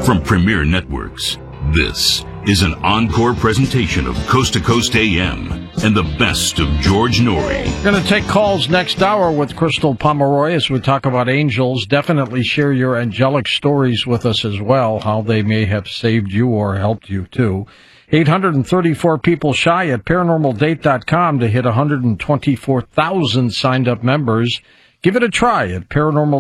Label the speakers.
Speaker 1: From Premier Networks, this is an encore presentation of Coast to Coast AM and the best of George Noory.
Speaker 2: We're going to take calls next hour with Crystal Pomeroy as we talk about angels. Definitely share your angelic stories with us as well, how they may have saved you or helped you too. 834 people shy at ParanormalDate.com to hit 124,000 signed up members. Give it a try at Paranormal